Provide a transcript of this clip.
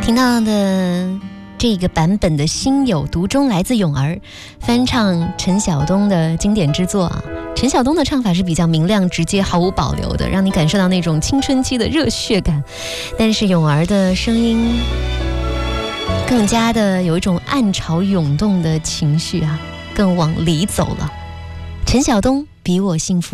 听到的这个版本的《心有独钟》来自咏儿，翻唱陈晓东的经典之作啊。陈晓东的唱法是比较明亮直接毫无保留的，让你感受到那种青春期的热血感，但是咏儿的声音更加的有一种暗潮涌动的情绪啊，更往里走了。陈晓东比我幸福。